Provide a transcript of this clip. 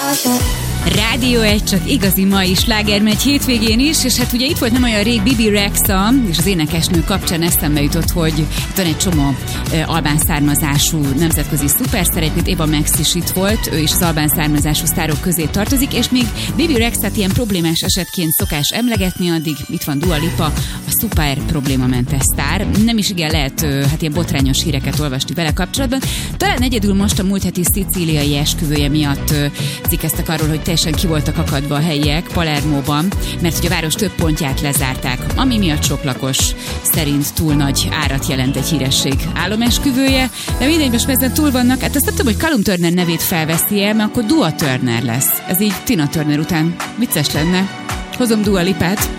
Rádió 1 csak igazi mai sláger megy hétvégén is, és hát ugye itt volt nem olyan rég Bibi Rexha, és az énekesnő kapcsán eszembe jutott, hogy itt van egy csomó albán származású nemzetközi szupersztár, mint Eva Max is itt volt, ő is az albán származású sztárok közé tartozik, és még Bibi Rexhat ilyen problémás esetként szokás emlegetni, addig itt van Dua Lipa, a szuper problémamentes sztár. Nem is igen lehet hát ilyen botrányos híreket olvasni vele kapcsolatban. Talán egyedül most a múlt heti szicíliai esküvője miatt cikkeztek arról, hogy teljesen ki voltak akadva a helyiek Palermóban, mert hogy a város több pontját lezárták, ami miatt sok lakos szerint túl nagy árat jelent egy híresség álomesküvője, de mindegy, most ezen túl vannak. Hát azt nem tudom, hogy Callum Turner nevét felveszi-e, mert akkor Dua Turner lesz. Ez így Tina Turner után vicces lenne. Hozom Dua Lipát.